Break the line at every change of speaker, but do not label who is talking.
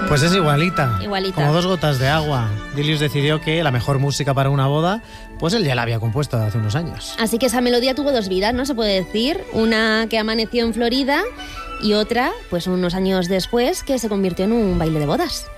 Pues es igualita.
Igualita.
Como dos gotas de agua. Dilius decidió que la mejor música para una boda, pues él ya la había compuesto hace unos años.
Así que esa melodía tuvo dos vidas, ¿no? Se puede decir. Una que amaneció en Florida y otra, pues unos años después, que se convirtió en un baile de bodas.